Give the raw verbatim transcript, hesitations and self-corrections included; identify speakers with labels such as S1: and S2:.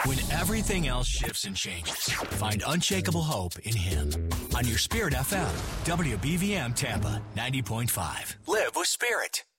S1: When everything else shifts and changes, find unshakable hope in Him. On your Spirit F M, W B V M Tampa ninety point five. Live with Spirit.